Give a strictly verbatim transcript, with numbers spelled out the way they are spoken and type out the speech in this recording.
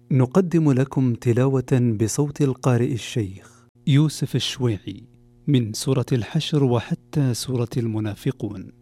نقدم لكم تلاوة بصوت القارئ الشيخ يوسف الشويعي من سورة الحشر وحتى سورة المنافقون.